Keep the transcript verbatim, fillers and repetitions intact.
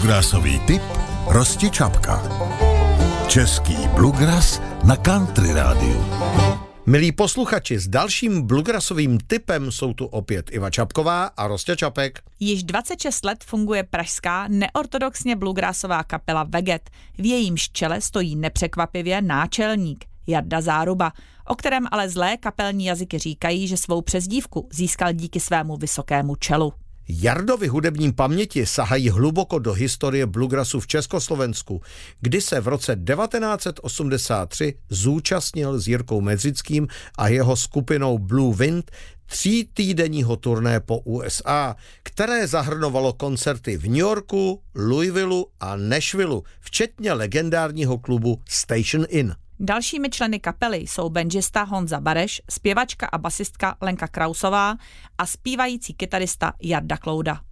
Bluegrassový tip Rosti Čapka. Český bluegrass na Country rádiu. Milí posluchači, s dalším bluegrassovým tipem jsou tu opět Iva Čapková a Rostě Čapek. Již dvacet šest let funguje pražská neortodoxně bluegrassová kapela Veget. V jejímž čele stojí nepřekvapivě náčelník Jarda Záruba, o kterém ale zlé kapelní jazyky říkají, že svou přezdívku získal díky svému vysokému čelu. Jardovi hudební paměti sahají hluboko do historie bluegrassu v Československu, kdy se v roce devatenáct set osmdesát tři zúčastnil s Jirkou Medřickým a jeho skupinou Blue Wind třítýdenního turné po U S A, které zahrnovalo koncerty v New Yorku, Louisvilleu a Nashvilleu, včetně legendárního klubu Station Inn. Dalšími členy kapely jsou benžista Honza Bareš, zpěvačka a basistka Lenka Krausová a zpívající kytarista Jarda Klouda.